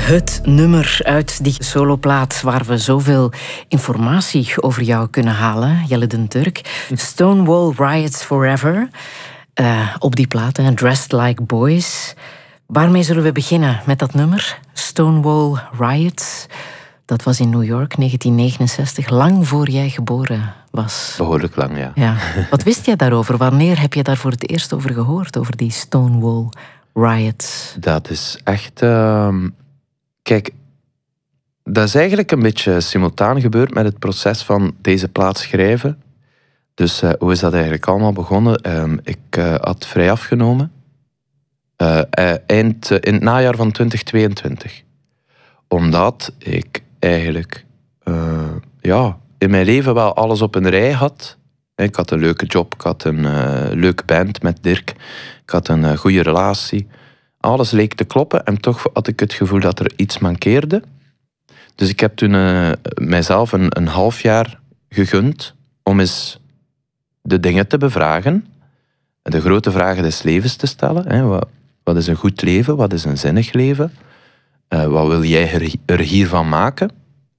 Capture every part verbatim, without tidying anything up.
Het nummer uit die soloplaat waar we zoveel informatie over jou kunnen halen, Jelle den Turk. Stonewall Riots Forever. Uh, op die plaat, hè, Dressed Like Boys. Waarmee zullen we beginnen met dat nummer? Stonewall Riots. Dat was in New York, negentien negenenzestig, lang voor jij geboren was. Behoorlijk lang, ja. ja. Wat wist jij daarover? Wanneer heb je daar voor het eerst over gehoord, over die Stonewall Riots? Dat is echt... Uh... Kijk, dat is eigenlijk een beetje simultaan gebeurd met het proces van deze plaat schrijven. Dus uh, hoe is dat eigenlijk allemaal begonnen? Uh, ik uh, had vrij afgenomen. Uh, uh, eind, uh, in het najaar van twintig tweeëntwintig. Omdat ik eigenlijk uh, ja, in mijn leven wel alles op een rij had. Ik had een leuke job, ik had een uh, leuke band met Dirk. Ik had een uh, goede relatie. Alles leek te kloppen en toch had ik het gevoel dat er iets mankeerde. Dus ik heb toen uh, mijzelf een, een half jaar gegund om eens de dingen te bevragen. De grote vragen des levens te stellen. Hè. Wat, wat is een goed leven? Wat is een zinnig leven? Uh, wat wil jij er, er hiervan maken?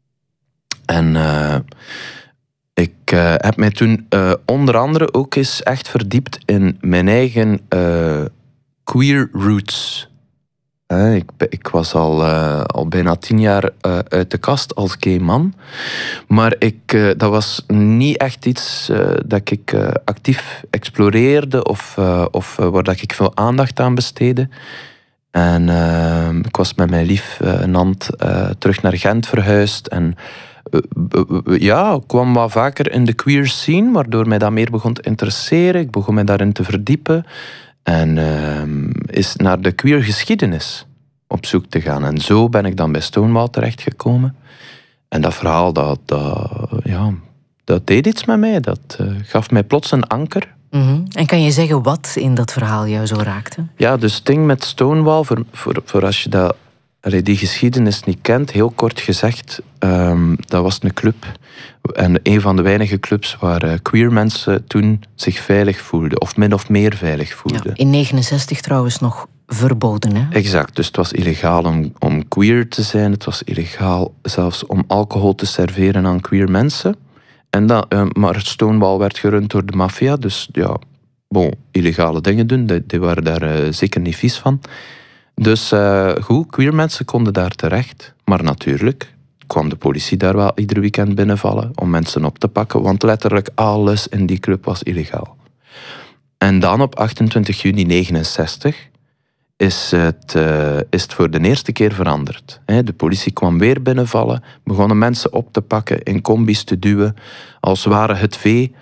En uh, ik uh, heb mij toen uh, onder andere ook eens echt verdiept in mijn eigen... Uh, queer roots. Uh, ik, ik was al, uh, al bijna tien jaar uh, uit de kast als gay man. Maar ik, uh, dat was niet echt iets uh, dat ik uh, actief exploreerde of, uh, of uh, waar dat ik veel aandacht aan besteedde. En uh, ik was met mijn lief uh, Nant uh, terug naar Gent verhuisd. En uh, uh, ja, ik kwam wat vaker in de queer scene, waardoor mij dat meer begon te interesseren. Ik begon mij daarin te verdiepen. En uh, is naar de queer geschiedenis op zoek te gaan. En zo ben ik dan bij Stonewall terechtgekomen. En dat verhaal, dat, dat, ja, dat deed iets met mij. Dat uh, gaf mij plots een anker. Mm-hmm. En kan je zeggen wat in dat verhaal jou zo raakte? Ja, dus het ding met Stonewall, voor, voor, voor als je dat, die geschiedenis niet kent, heel kort gezegd, um, dat was een club. En een van de weinige clubs waar uh, queer mensen toen zich veilig voelden. Of min of meer veilig voelden. Ja, in negenenzestig trouwens nog verboden, hè? Exact, dus het was illegaal om, om queer te zijn. Het was illegaal zelfs om alcohol te serveren aan queer mensen. En dat, uh, maar Stonewall werd gerund door de maffia. Dus ja, bon, illegale dingen doen, die, die waren daar uh, zeker niet vies van. Dus uh, goed, queer mensen konden daar terecht. Maar natuurlijk kwam de politie daar wel ieder weekend binnenvallen om mensen op te pakken, want letterlijk alles in die club was illegaal. En dan op achtentwintig juni negenenzestig is het, uh, is het voor de eerste keer veranderd. De politie kwam weer binnenvallen, begonnen mensen op te pakken, in combis te duwen, als ware het vee.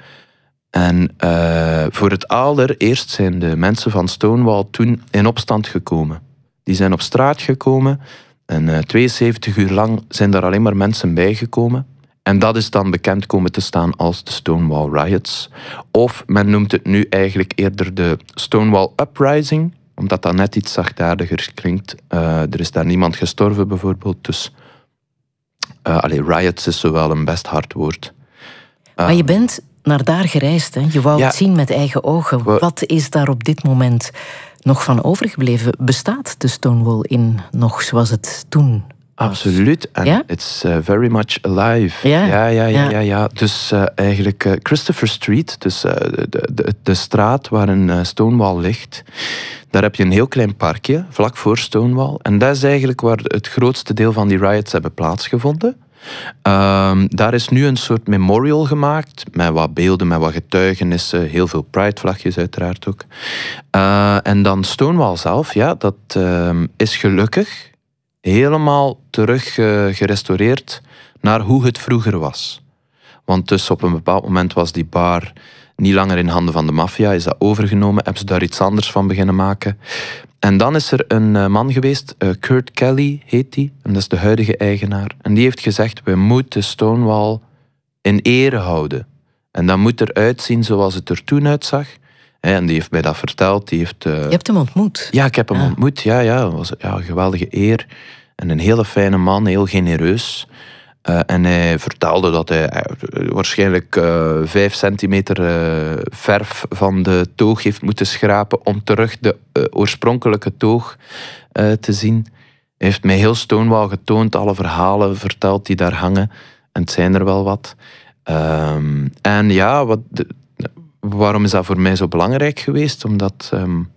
En uh, voor het allereerst zijn de mensen van Stonewall toen in opstand gekomen. Die zijn op straat gekomen en uh, tweeënzeventig uur lang zijn daar alleen maar mensen bijgekomen. En dat is dan bekend komen te staan als de Stonewall Riots. Of men noemt het nu eigenlijk eerder de Stonewall Uprising, omdat dat net iets zachtaardiger klinkt. Uh, er is daar niemand gestorven bijvoorbeeld, dus uh, allee, riots is zowel een best hard woord. Uh, maar je bent naar daar gereisd, hè? Je wou ja, het zien met eigen ogen. we, Wat is daar op dit moment nog van overgebleven? Bestaat de Stonewall Inn nog zoals het toen was? Absoluut. En ja? it's uh, very much alive. Ja, ja, ja, ja. ja. ja, ja. Dus uh, eigenlijk uh, Christopher Street, dus uh, de, de, de straat waar een uh, Stonewall ligt, daar heb je een heel klein parkje, vlak voor Stonewall. En dat is eigenlijk waar het grootste deel van die riots hebben plaatsgevonden. Um, daar is nu een soort memorial gemaakt, met wat beelden, met wat getuigenissen, heel veel Pride-vlagjes uiteraard ook. Uh, en dan Stonewall zelf, ja, dat uh, is gelukkig helemaal terug uh, gerestaureerd naar hoe het vroeger was. Want dus op een bepaald moment was die bar niet langer in handen van de maffia, is dat overgenomen, hebben ze daar iets anders van beginnen maken. En dan is er een uh, man geweest, uh, Kurt Kelly heet die, en dat is de huidige eigenaar. En die heeft gezegd, we moeten Stonewall in ere houden. En dat moet eruit zien zoals het er toen uitzag. En die heeft mij dat verteld. Die heeft, uh... Je hebt hem ontmoet? Ja, ik heb hem ah. ontmoet. Ja, ja, dat was ja, een geweldige eer. En een hele fijne man, heel genereus. Uh, en hij vertelde dat hij uh, waarschijnlijk uh, vijf centimeter uh, verf van de toog heeft moeten schrapen om terug de uh, oorspronkelijke toog uh, te zien. Hij heeft mij heel Stonewall getoond, alle verhalen verteld die daar hangen. En het zijn er wel wat. Um, en ja, wat de, waarom is dat voor mij zo belangrijk geweest? Omdat um,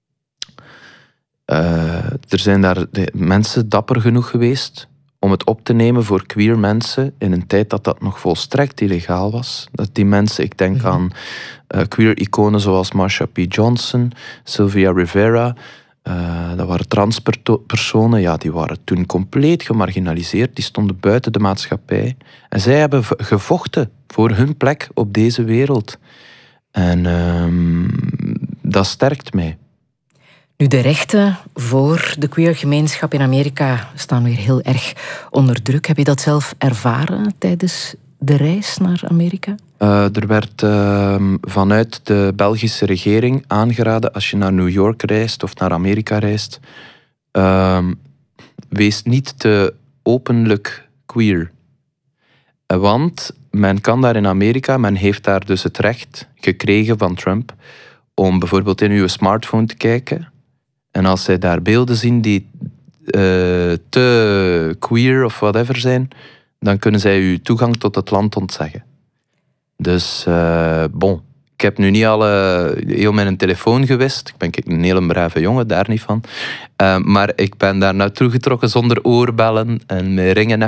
uh, er zijn daar de mensen dapper genoeg geweest om het op te nemen voor queer mensen in een tijd dat dat nog volstrekt illegaal was. Dat die mensen, ik denk mm-hmm. aan uh, queer-iconen zoals Marsha P. Johnson, Sylvia Rivera. Uh, dat waren transpersonen, ja, die waren toen compleet gemarginaliseerd. Die stonden buiten de maatschappij. En zij hebben gevochten voor hun plek op deze wereld. En um, dat sterkt mij. Nu, de rechten voor de queer-gemeenschap in Amerika staan weer heel erg onder druk. Heb je dat zelf ervaren tijdens de reis naar Amerika? Uh, er werd uh, vanuit de Belgische regering aangeraden, als je naar New York reist of naar Amerika reist, uh, wees niet te openlijk queer. Uh, want men kan daar in Amerika, men heeft daar dus het recht gekregen van Trump om bijvoorbeeld in uw smartphone te kijken. En als zij daar beelden zien die uh, te queer of whatever zijn, dan kunnen zij u toegang tot het land ontzeggen. Dus, uh, bon, ik heb nu niet alle, heel mijn telefoon gewist. Ik ben een hele brave jongen, daar niet van. Uh, maar ik ben daar naartoe getrokken zonder oorbellen en met ringen